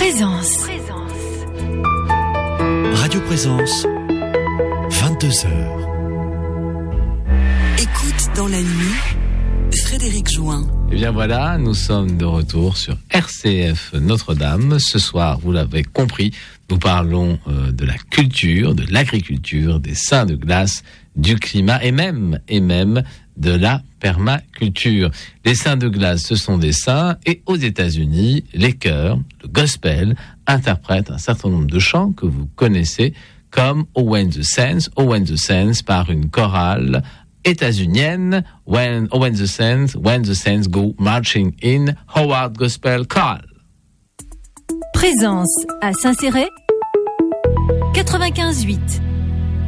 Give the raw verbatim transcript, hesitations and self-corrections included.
Présence. Radio Présence, vingt-deux heures. Écoute dans la nuit, Frédéric Join. Et bien voilà, nous sommes de retour sur R C F Notre-Dame. Ce soir, vous l'avez compris, nous parlons euh, de la culture, de l'agriculture, des saints de glace, du climat et même, et même de la permaculture. Les saints de glace, ce sont des saints, et aux États-Unis, les chœurs, le gospel, interprètent un certain nombre de chants que vous connaissez, comme Oh When the Saints, Oh When the Saints, par une chorale états-unienne, When, Oh When the Saints, When the Saints Go Marching In, Howard Gospel Choral. Présence à Saint-Céré, quatre-vingt-quinze huit.